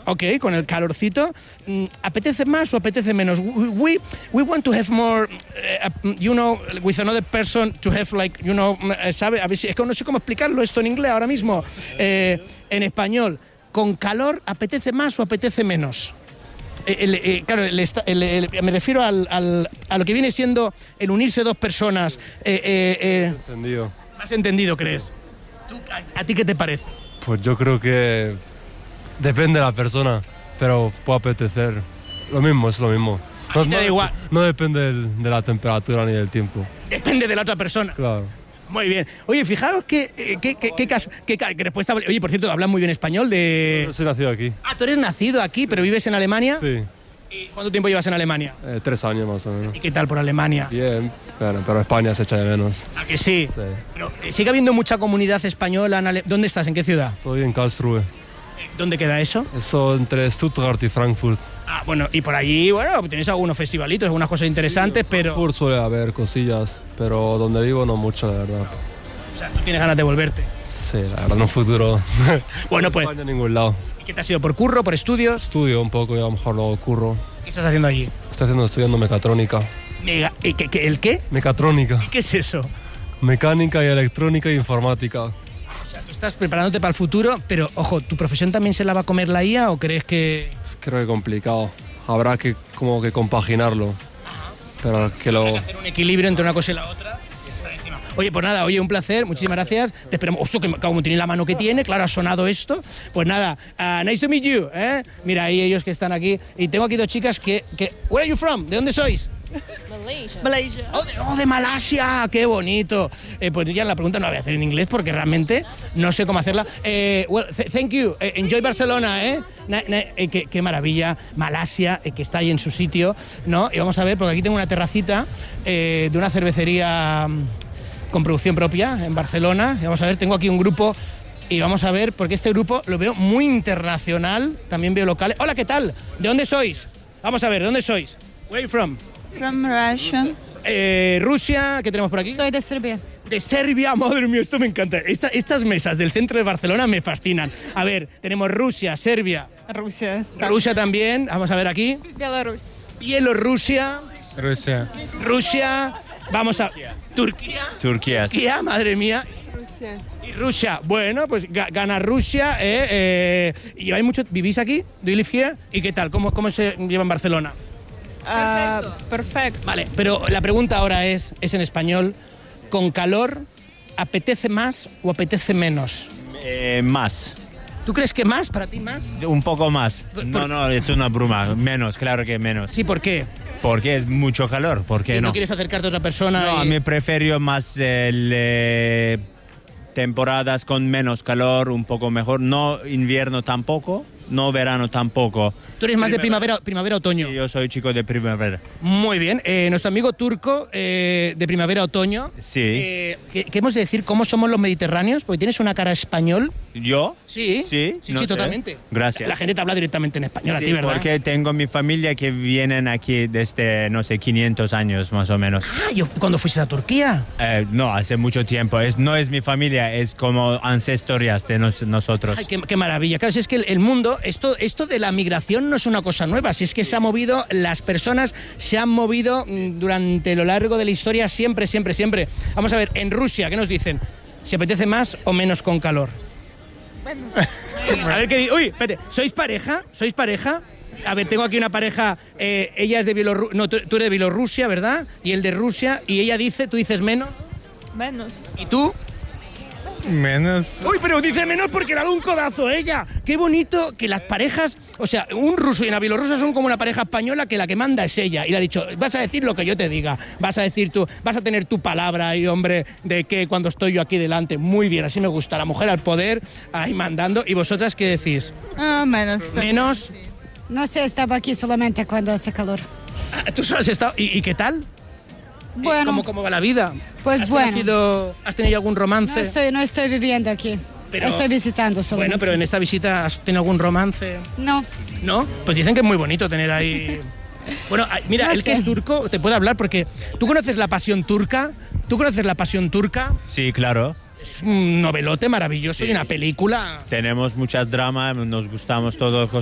Ok, con el calorcito. ¿Apetece más o apetece menos? We want to have more, with another person to have ¿sabe? A ver si, es que no sé cómo explicarlo esto en inglés ahora mismo. En español, ¿con calor apetece más o apetece menos? Claro, me refiero a lo que viene siendo el unirse dos personas. Entendido. ¿Más entendido, crees? ¿A ti qué te parece? Pues yo creo que depende de la persona, pero puede apetecer. Lo mismo, es lo mismo. A ti te da igual. No depende de la temperatura ni del tiempo. Depende de la otra persona. Claro. Muy bien. Oye, fijaros qué respuesta. Oye, por cierto, hablas muy bien español de... Yo soy nacido aquí. Ah, tú eres nacido aquí, pero vives en Alemania. Sí. ¿Y cuánto tiempo llevas en Alemania? 3 años más o menos. ¿Y qué tal por Alemania? Bien, pero España se echa de menos. ¿A que sí? Sí. Pero, ¿sigue habiendo mucha comunidad española en Alemania? ¿Dónde estás? ¿En qué ciudad? Estoy en Karlsruhe. ¿Dónde queda eso? Eso entre Stuttgart y Frankfurt. Ah, bueno, y por allí, bueno, tenéis algunos festivalitos, algunas cosas interesantes, pero... Frankfurt suele haber cosillas, pero donde vivo no mucho, la verdad. O sea, tú tienes ganas de volverte. Sí, la verdad, en un futuro. Bueno, no pues... España en ningún lado. ¿Y qué te ha sido? ¿Por curro, por estudios? Estudio un poco y a lo mejor luego curro. ¿Qué estás haciendo allí? Estoy estudiando mecatrónica. ¿El qué? Mecatrónica. ¿Y qué es eso? Mecánica y electrónica e informática. O sea, tú estás preparándote para el futuro, pero, ojo, ¿tu profesión también se la va a comer la IA o crees que...? Creo que complicado. Habrá que como que compaginarlo. Pero que lo... Hay que hacer un equilibrio entre una cosa y la otra. Oye, pues nada, oye, un placer, muchísimas gracias. Te esperamos. Oso, que como tiene la mano que tiene, claro, ha sonado esto. Pues nada, nice to meet you, ¿eh? Mira, ahí ellos que están aquí. Y tengo aquí dos chicas que... Where are you from? ¿De dónde sois? Malaysia. Oh, de Malasia, qué bonito. Pues ya la pregunta no la voy a hacer en inglés porque realmente no sé cómo hacerla. Thank you, enjoy Barcelona, ¿eh? Qué maravilla, Malasia, que está ahí en su sitio, ¿no? Y vamos a ver, porque aquí tengo una terracita de una cervecería con producción propia en Barcelona. Y vamos a ver, tengo aquí un grupo y vamos a ver, porque este grupo lo veo muy internacional, también veo locales. Hola, ¿qué tal? ¿De dónde sois? Vamos a ver, ¿de dónde sois? Where are you from? From Russia. Rusia, ¿qué tenemos por aquí? Soy de Serbia. De Serbia, madre mía, esto me encanta. Estas mesas del centro de Barcelona me fascinan. A ver, tenemos Rusia, Serbia. Rusia. Rusia también, vamos a ver aquí. Belarus. Bielorrusia. Rusia. Vamos a... Turquía, madre mía. Rusia. Y Rusia. Bueno, pues gana Rusia. ¿Y hay mucho? ¿Vivís aquí? ¿Do you live here? ¿Y qué tal? ¿Cómo se lleva en Barcelona? Perfecto. Vale, pero la pregunta ahora es en español. ¿Con calor apetece más o apetece menos? Más. ¿Tú crees que más? ¿Para ti más? Un poco más. No, es una broma. Menos, claro que menos. Sí, ¿por qué? Porque es mucho calor. ¿Por qué ¿Y no? no quieres acercarte a otra persona? No, a mí prefiero más temporadas con menos calor, un poco mejor. No invierno tampoco, no verano tampoco. Tú eres más de primavera-otoño. Sí, yo soy chico de primavera. Muy bien. Nuestro amigo turco de primavera-otoño. Sí. ¿Qué hemos de decir? ¿Cómo somos los mediterráneos? Porque tienes una cara español. ¿Yo? Sí. Sí, no sé. Totalmente. Gracias. La gente te habla directamente en español, Sí, a ti, ¿verdad? porque tengo mi familia que vienen aquí desde, no sé, 500 años más o menos. ¿Cuándo fuiste a Turquía? No, hace mucho tiempo. No es mi familia, es como ancestras de nosotros. Ay, qué maravilla. Claro, si es que el mundo, esto de la migración no es una cosa nueva. Si es que se ha movido, las personas se han movido durante lo largo de la historia siempre. Vamos a ver, en Rusia, ¿qué nos dicen? ¿Se apetece más o menos con calor? A ver qué dice. Uy, espérate, ¿sois pareja? A ver, tengo aquí una pareja, ella es de Bielorrusia, no, tú eres de Bielorrusia, ¿verdad? Y él de Rusia, y ella dice, ¿tú dices menos? Menos. ¿Y tú? Menos. Uy, pero dice menos porque le ha dado un codazo a ella. Qué bonito que las parejas, o sea, un ruso y una bielorrusa son como una pareja española que la que manda es ella. Y le ha dicho, vas a decir lo que yo te diga, vas a tener tu palabra y hombre, de que cuando estoy yo aquí delante, muy bien, así me gusta, la mujer al poder, ahí mandando. ¿Y vosotras qué decís? Menos. ¿Menos? No sé, estaba aquí solamente cuando hace calor. ¿Tú solo has estado? ¿Y qué tal? Bueno. ¿Cómo va la vida? Pues bueno. ¿Has tenido algún romance? No estoy viviendo aquí. Pero, estoy visitando solamente. Bueno, pero en esta visita ¿has tenido algún romance? No. ¿No? Pues dicen que es muy bonito tener ahí... Bueno, mira, No él sé. que es turco te puede hablar porque... ¿Tú conoces La Pasión Turca? Sí, claro. Es un novelote maravilloso Sí. y una película... Tenemos muchas dramas, nos gustamos todos